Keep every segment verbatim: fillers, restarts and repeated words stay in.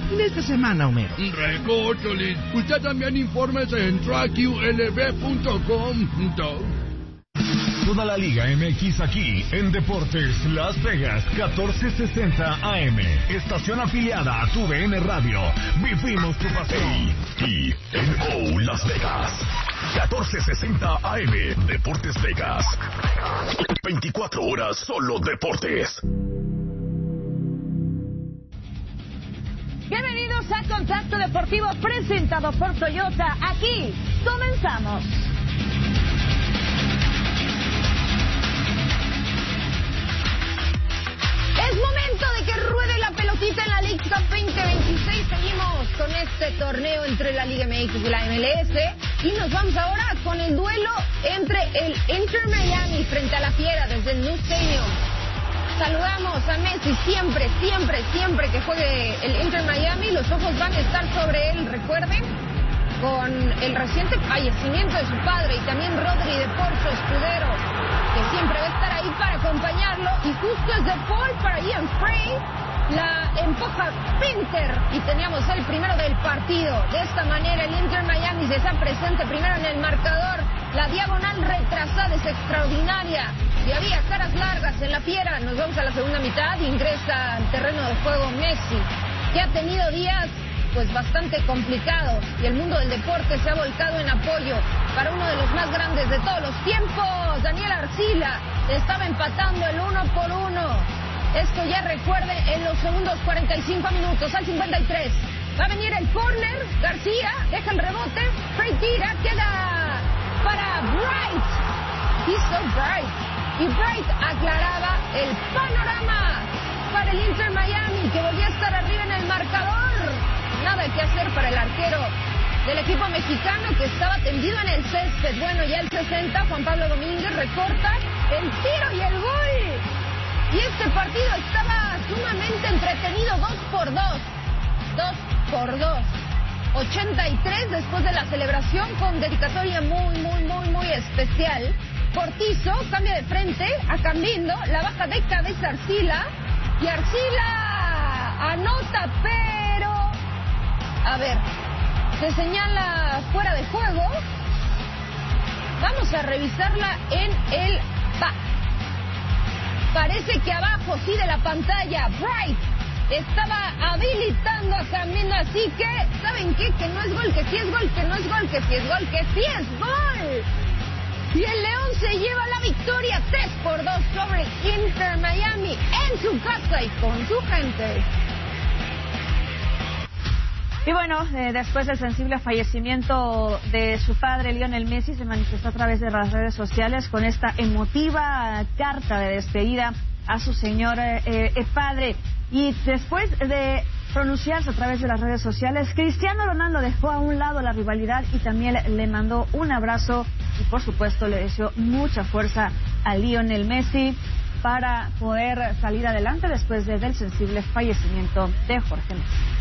en esta semana, Homero? Recórcholis, usted también infórmese en track u l b punto com. Toda la Liga M X aquí en Deportes Las Vegas, catorce sesenta A M. Estación afiliada a tu V N Radio. Vivimos tu pasión. Y en O Las Vegas, catorce sesenta A M. Deportes Vegas. veinticuatro horas solo deportes. Bienvenidos a Contacto Deportivo presentado por Toyota. Aquí comenzamos. Es momento de que ruede la pelotita en la League Cup veinte veintiséis. Seguimos con este torneo entre la Liga M X y la M L S. Y nos vamos ahora con el duelo entre el Inter Miami frente a la Fiera desde el New Stadium. Saludamos a Messi siempre, siempre, siempre que juegue el Inter Miami. Los ojos van a estar sobre él, recuerden, con el reciente fallecimiento de su padre y también Rodri de Paul, su escudero, que siempre va a estar ahí para acompañarlo. Y justo es de Paul para Ian Frey. La empuja Pinter y teníamos el primero del partido. De esta manera el Inter Miami se está presente primero en el marcador. La diagonal retrasada es extraordinaria y había caras largas en la Fiera. Nos vamos a la segunda mitad. Ingresa al terreno de juego Messi, que ha tenido días pues bastante complicados, y el mundo del deporte se ha volcado en apoyo para uno de los más grandes de todos los tiempos. Daniel Arcila estaba empatando el uno por uno. Esto ya recuerde en los segundos cuarenta y cinco minutos. Al cincuenta y tres va a venir el córner. García deja el rebote. Frey tira, queda para Bright. He's so bright. Y Bright aclaraba el panorama para el Inter Miami, que volvía a estar arriba en el marcador. Nada que hacer para el arquero del equipo mexicano, que estaba tendido en el césped. Bueno, ya el sesenta, Juan Pablo Domínguez recorta el tiro y el gol. Y este partido estaba sumamente entretenido, dos por dos. Dos por dos. ochenta y tres después de la celebración, con dedicatoria muy, muy, muy, muy especial. Cortizo cambia de frente a Cambindo, la baja de cabeza Arcila. Y Arcila anota, pero... A ver, se señala fuera de juego. Vamos a revisarla en el V A R. Parece que abajo, sí, de la pantalla, Bright estaba habilitando a Camino, así que, ¿saben qué? Que no es gol, que sí es gol, que no es gol, que sí es gol, que sí es gol. Y el León se lleva la victoria tres por dos sobre Inter Miami en su casa y con su gente. Y bueno, eh, después del sensible fallecimiento de su padre, Lionel Messi, se manifestó a través de las redes sociales con esta emotiva carta de despedida a su señor eh, eh, padre. Y después de pronunciarse a través de las redes sociales, Cristiano Ronaldo dejó a un lado la rivalidad y también le mandó un abrazo y, por supuesto, le deseó mucha fuerza a Lionel Messi para poder salir adelante después de, del sensible fallecimiento de Jorge Messi.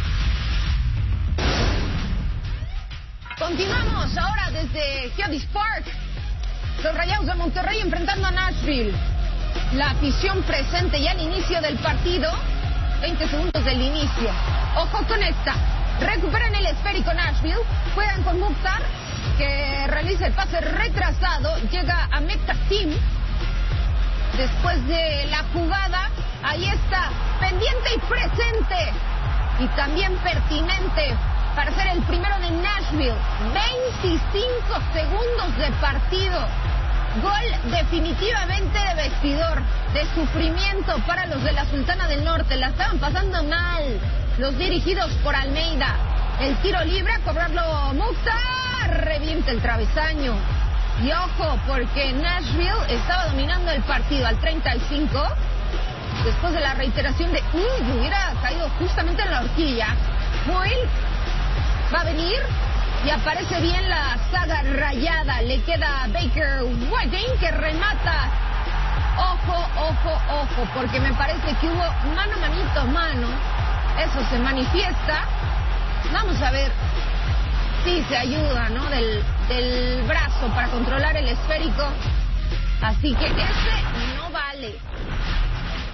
Continuamos ahora desde Geodis Park. Los Rayados de Monterrey enfrentando a Nashville. La afición presente ya al inicio del partido. veinte segundos del inicio. Ojo con esta. Recuperan el esférico Nashville. Juegan con Mukhtar, que realiza el pase retrasado. Llega a Metatim. Después de la jugada, ahí está, pendiente y presente. Y también pertinente para ser el primero de Nashville. veinticinco segundos de partido. Gol definitivamente de vestidor, de sufrimiento para los de la Sultana del Norte. La estaban pasando mal los dirigidos por Almeida. El tiro libre, a cobrarlo Mukhtar, revienta el travesaño. Y ojo, porque Nashville estaba dominando el partido al treinta y cinco. Después de la reiteración de uy, hubiera caído justamente en la horquilla. Boyle va a venir y aparece bien la saga rayada. Le queda Baker Whiting, que remata. Ojo, ojo, ojo, porque me parece que hubo mano, manito, mano. Eso se manifiesta. Vamos a ver si se ayuda, ¿no? Del, del brazo para controlar el esférico. Así que ese no vale.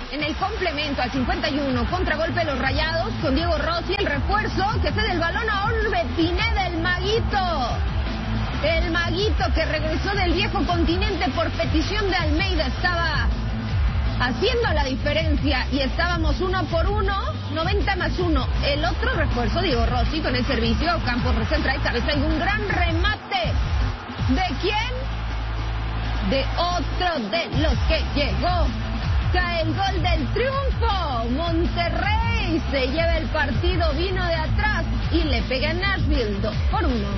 en el complemento al cincuenta y uno, contragolpe de los Rayados con Diego Rossi, el refuerzo que cede el balón a Orbe Pineda, el maguito. El maguito que regresó del viejo continente por petición de Almeida estaba haciendo la diferencia y estábamos uno por uno, noventa más uno. El otro refuerzo, Diego Rossi, con el servicio, Campos recentra y cabeza y un gran remate. ¿De quién? De otro de los que llegó. Cae el gol del triunfo. Monterrey se lleva el partido, vino de atrás y le pega a Nashville dos por uno.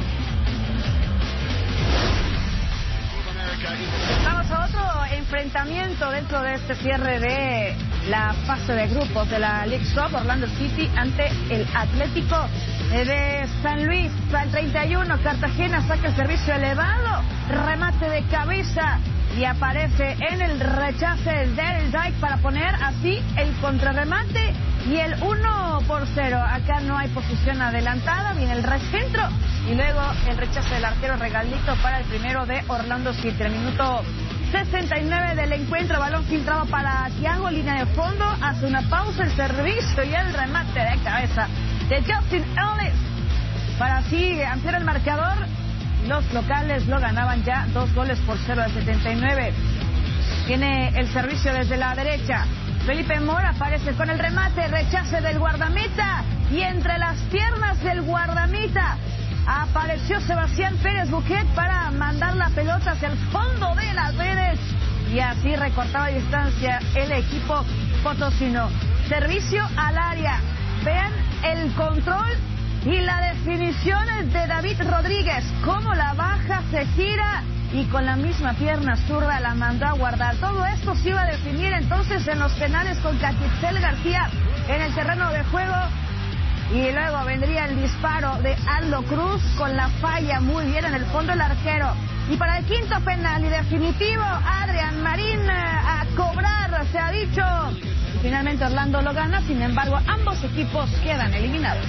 Vamos a otro enfrentamiento dentro de este cierre de la fase de grupos de la League Cup. Orlando City ante el Atlético de San Luis. Al treinta y uno, Cartagena saca el servicio elevado, remate de cabeza y aparece en el rechace del Dyke para poner así el contrarremate y el uno por cero. Acá no hay posición adelantada, viene el recentro y luego el rechace del arquero Regalito para el primero de Orlando City. El minuto sesenta y nueve del encuentro, balón filtrado para Thiago, línea de fondo, hace una pausa, el servicio y el remate de cabeza de Justin Ellis para así ampliar el marcador. Los locales lo ganaban ya dos goles por cero al setenta y nueve. Tiene el servicio desde la derecha. Felipe Mora aparece con el remate, rechace del guardameta y entre las piernas del guardameta apareció Sebastián Pérez Buquet para mandar la pelota hacia el fondo de las redes y así recortaba distancia el equipo potosino. Servicio al área. Vean el control y la definición de David Rodríguez. Cómo la baja, se gira y con la misma pierna zurda la mandó a guardar. Todo esto se iba a definir entonces en los penales con Caquixel García en el terreno de juego. Y luego vendría el disparo de Aldo Cruz con la falla muy bien en el fondo del arquero. Y para el quinto penal y definitivo, Adrián Marín a cobrar, se ha dicho. Y finalmente Orlando lo gana, sin embargo ambos equipos quedan eliminados.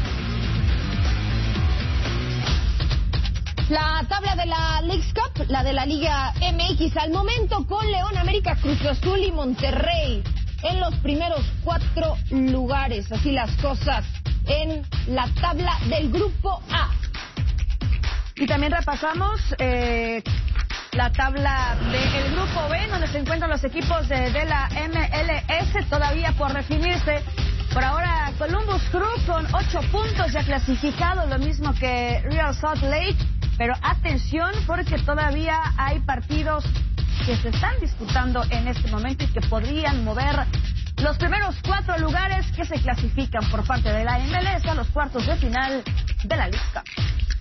La tabla de la Leagues Cup, la de la Liga M X al momento con León, América, Cruz Azul y Monterrey en los primeros cuatro lugares. Así las cosas en la tabla del Grupo A. Y también repasamos eh, la tabla del Grupo B, donde se encuentran los equipos de, de la M L S todavía por definirse. Por ahora Columbus Crew con ocho puntos ya clasificado, lo mismo que Real Salt Lake. Pero atención porque todavía hay partidos que se están disputando en este momento y que podrían mover los primeros cuatro lugares que se clasifican por parte de la M L S a los cuartos de final de la League Cup.